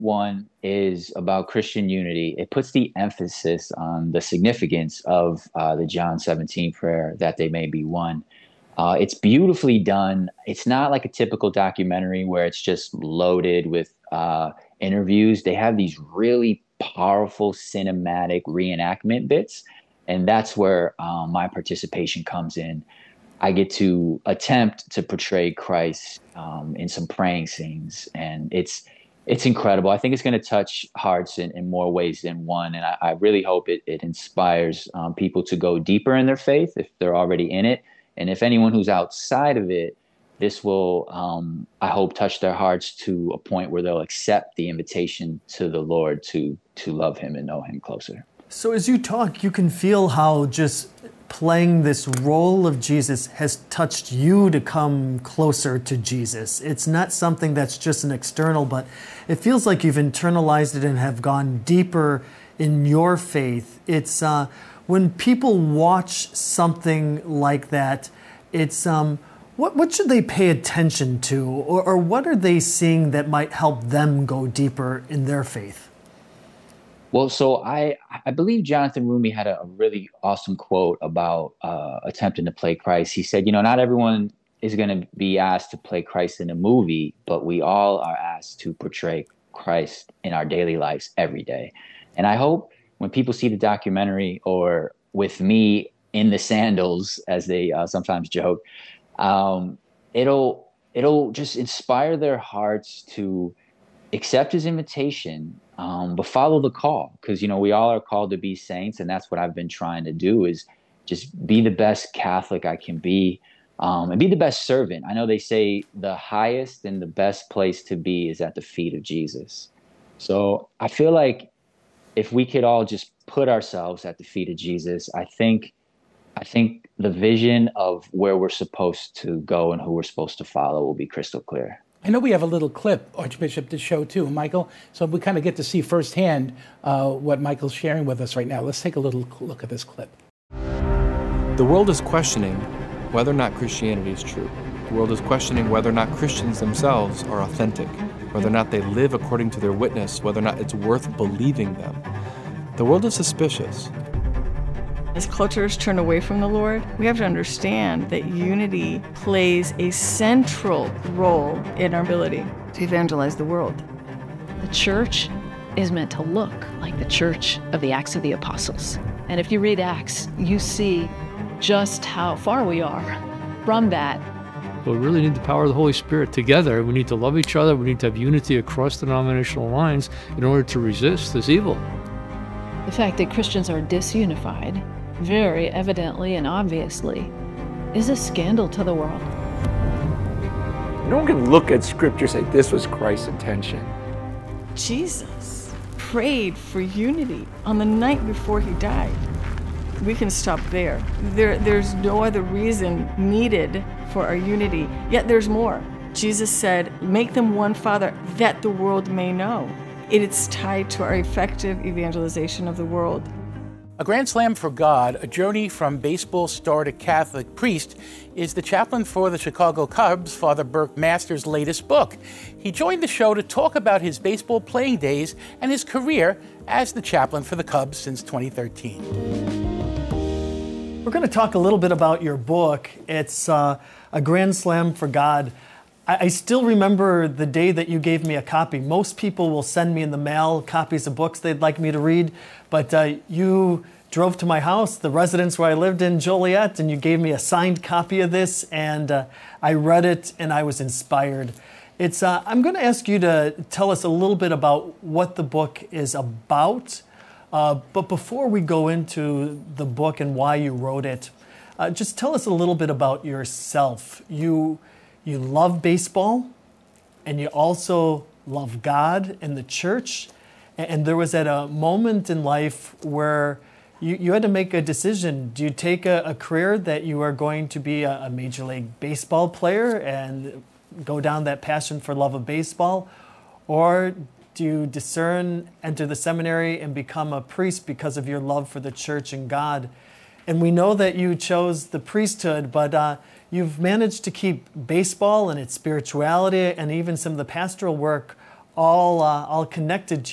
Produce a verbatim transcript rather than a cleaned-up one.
one is about Christian unity. It puts the emphasis on the significance of uh, the John seventeen prayer that they may be one. Uh, it's beautifully done. It's not like a typical documentary where it's just loaded with uh, interviews. They have these really powerful cinematic reenactment bits, and that's where um, my participation comes in. I get to attempt to portray Christ um, in some praying scenes, and it's it's incredible. I think it's going to touch hearts in, in more ways than one, and I, I really hope it it inspires um, people to go deeper in their faith if they're already in it, and if anyone who's outside of it, this will um, I hope touch their hearts to a point where they'll accept the invitation to the Lord to to love Him and know Him closer. So as you talk, you can feel how just playing this role of Jesus has touched you to come closer to Jesus. It's not something that's just an external, but it feels like you've internalized it and have gone deeper in your faith. It's uh, when people watch something like that, it's um, what what should they pay attention to, or, or what are they seeing that might help them go deeper in their faith? Well, so I I believe Jonathan Rumi had a, a really awesome quote about uh, attempting to play Christ. He said, you know, not everyone is going to be asked to play Christ in a movie, but we all are asked to portray Christ in our daily lives every day. And I hope when people see the documentary, or with me in the sandals, as they uh, sometimes joke, um, it'll it'll just inspire their hearts to accept His invitation. Um, but follow the call, because, you know, we all are called to be saints. And that's what I've been trying to do, is just be the best Catholic I can be, um, and be the best servant. I know they say the highest and the best place to be is at the feet of Jesus. So I feel like if we could all just put ourselves at the feet of Jesus, I think, I think the vision of where we're supposed to go and who we're supposed to follow will be crystal clear. I know we have a little clip, Archbishop, to show too, Michael, so we kind of get to see firsthand uh, what Michael's sharing with us right now. Let's take a little look at this clip. The world is questioning whether or not Christianity is true. The world is questioning whether or not Christians themselves are authentic, whether or not they live according to their witness, whether or not it's worth believing them. The world is suspicious. As cultures turn away from the Lord, we have to understand that unity plays a central role in our ability to evangelize the world. The church is meant to look like the church of the Acts of the Apostles. And if you read Acts, you see just how far we are from that. But we really need the power of the Holy Spirit together. We need to love each other. We need to have unity across denominational lines in order to resist this evil. The fact that Christians are disunified, very evidently and obviously, is a scandal to the world. No one can look at Scripture and say, this was Christ's intention. Jesus prayed for unity on the night before He died. We can stop there. There, there's no other reason needed for our unity, yet there's more. Jesus said, make them one, Father, that the world may know. It is tied to our effective evangelization of the world. A Grand Slam for God, a journey from baseball star to Catholic priest, is the chaplain for the Chicago Cubs, Father Burke Masters' latest book. He joined the show to talk about his baseball playing days and his career as the chaplain for the Cubs since twenty thirteen. We're going to talk a little bit about your book. It's uh, A Grand Slam for God. I still remember the day that you gave me a copy. Most people will send me in the mail copies of books they'd like me to read, but uh, you drove to my house, the residence where I lived in Joliet, and you gave me a signed copy of this, and uh, I read it and I was inspired. It's. Uh, I'm going to ask you to tell us a little bit about what the book is about, uh, but before we go into the book and why you wrote it, uh, just tell us a little bit about yourself. You. You love baseball, and you also love God and the church. And there was at a moment in life where you, you had to make a decision. Do you take a, a career that you are going to be a, a Major League Baseball player and go down that passion for love of baseball? Or do you discern, enter the seminary, and become a priest because of your love for the church and God? And we know that you chose the priesthood, but uh, you've managed to keep baseball and its spirituality and even some of the pastoral work all uh, all connected to